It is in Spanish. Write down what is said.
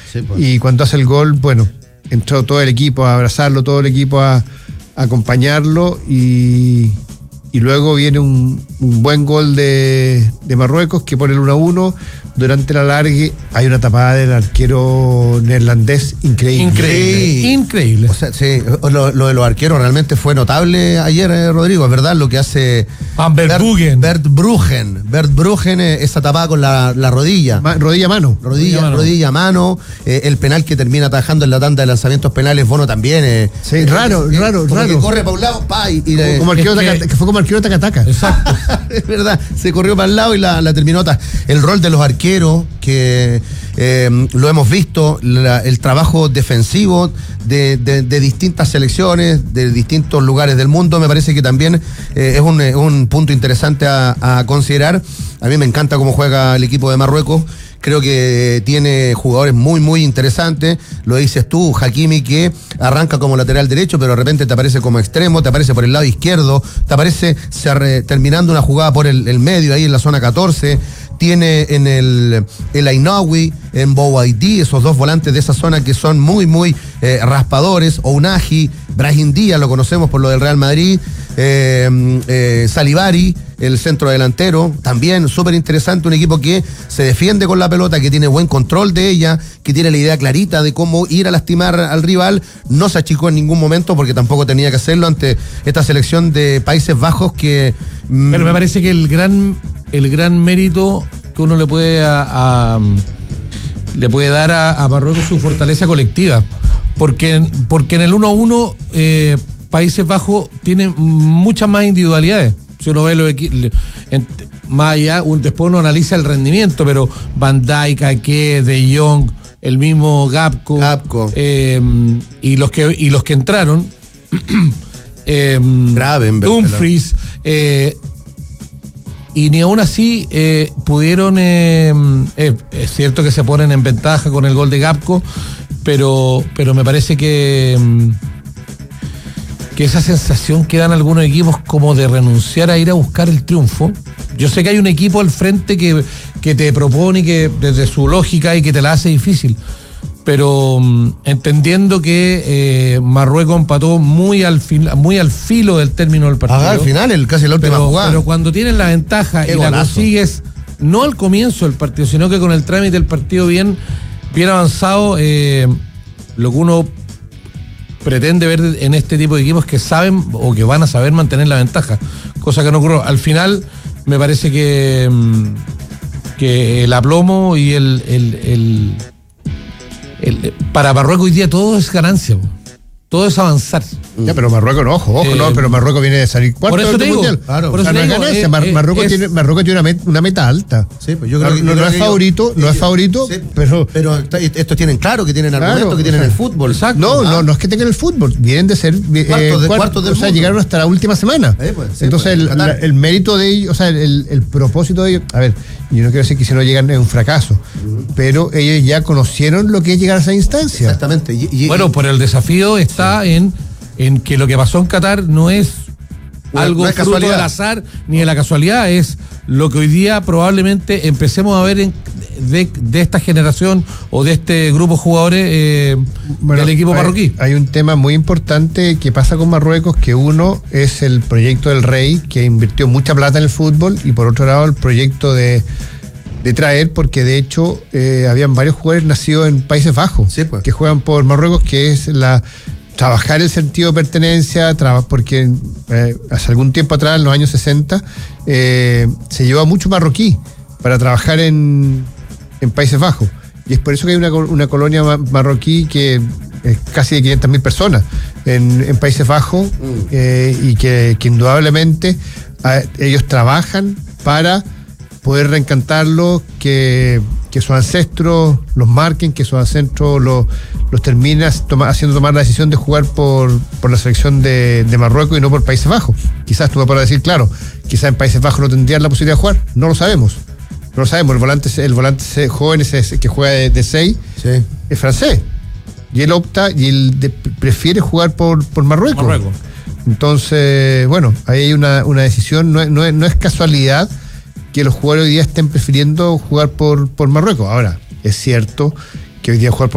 Sí, pues. Y cuando hace el gol, bueno, entró todo el equipo a abrazarlo, todo el equipo a acompañarlo y luego viene un buen gol de Marruecos que pone el 1-1. Durante el alargue hay una tapada del arquero neerlandés increíble. O sea, sí, lo de los arqueros realmente fue notable ayer, Rodrigo, es verdad, lo que hace Bert Bruggen, esa tapada con la rodilla. Rodilla a mano. El penal que termina atajando en la tanda de lanzamientos penales, Bono también. Sí, raro. Que corre para un lado, que fue como arquero taca-taca. Exacto. Es verdad, se corrió para el lado y la terminó. El rol de los arqueros, que lo hemos visto, el trabajo defensivo de distintas selecciones, de distintos lugares del mundo, me parece que también es un punto interesante a considerar. A mí me encanta cómo juega el equipo de Marruecos. Creo que tiene jugadores muy, muy interesantes. Lo dices tú, Hakimi, que arranca como lateral derecho, pero de repente te aparece como extremo, te aparece por el lado izquierdo, te aparece terminando una jugada por el medio, ahí en la zona 14. Tiene en el Ainaoui, en Bouaidi, esos dos volantes de esa zona que son muy, muy raspadores. Ounahi, Brahim Díaz, lo conocemos por lo del Real Madrid. Salibari, el centro delantero, también súper interesante, un equipo que se defiende con la pelota, que tiene buen control de ella, que tiene la idea clarita de cómo ir a lastimar al rival. No se achicó en ningún momento porque tampoco tenía que hacerlo ante esta selección de Países Bajos que... Pero me parece que el gran mérito que uno le puede dar a Marruecos su fortaleza colectiva, porque en el 1-1 Países Bajos tiene muchas más individualidades. Si uno ve más allá, después uno analiza el rendimiento, pero Van Dijk, Ake, De Jong, el mismo Gapco. Y los que entraron Dumfries, y ni aún así pudieron, es cierto que se ponen en ventaja con el gol de Gapco, pero me parece que esa sensación que dan algunos equipos como de renunciar a ir a buscar el triunfo. Yo sé que hay un equipo al frente que te propone y que desde su lógica y que te la hace difícil, pero entendiendo que Marruecos empató muy al filo del término del partido. Al final, casi la última jugada. Pero cuando tienes la ventaja y la consigues, no al comienzo del partido, sino que con el trámite del partido bien avanzado, lo que uno pretende ver en este tipo de equipos que saben o que van a saber mantener la ventaja, cosa que no ocurrió. Al final me parece que el aplomo y para Marruecos hoy día todo es ganancia, todo es avanzar. Ya, pero Marruecos pero Marruecos viene de salir cuarto del Mundial. Claro, por eso no es ganancia. Marruecos tiene una meta alta. Sí, pues yo creo que no es favorito, sí, pero estos tienen claro que tienen argumentos, que tienen el fútbol. Exacto. No es que tengan el fútbol, vienen de ser cuartos del mundo. Llegaron hasta la última semana. Entonces el mérito de ellos, o sea, el propósito de ellos, a ver, yo no quiero decir que si no llegan es un fracaso, pero ellos ya conocieron lo que es llegar a esa instancia. Exactamente. Bueno, por el desafío está en que lo que pasó en Qatar no es algo fruto del azar ni de la casualidad, es lo que hoy día probablemente empecemos a ver de esta generación o de este grupo de jugadores del equipo marroquí. Hay un tema muy importante que pasa con Marruecos, que uno es el proyecto del Rey, que invirtió mucha plata en el fútbol, y por otro lado el proyecto de traer, porque de hecho habían varios jugadores nacidos en Países Bajos, sí, pues, que juegan por Marruecos, que es trabajar el sentido de pertenencia, porque hace algún tiempo atrás, en los años 60, se llevó a mucho marroquí para trabajar en Países Bajos. Y es por eso que hay una colonia marroquí que es casi de 500.000 personas en Países Bajos, y que indudablemente ellos trabajan para poder reencantarlos, que sus ancestros los marquen, que sus ancestros los terminen haciendo tomar la decisión de jugar por la selección de Marruecos y no por Países Bajos. Quizás tú me puedas decir, claro, quizás en Países Bajos no tendrían la posibilidad de jugar, no lo sabemos. El volante joven ese que juega de 6, sí, es francés, y él prefiere jugar por Marruecos. Entonces, bueno, ahí hay una decisión, no es casualidad que los jugadores hoy día estén prefiriendo jugar por Marruecos. Ahora, es cierto que hoy día jugar por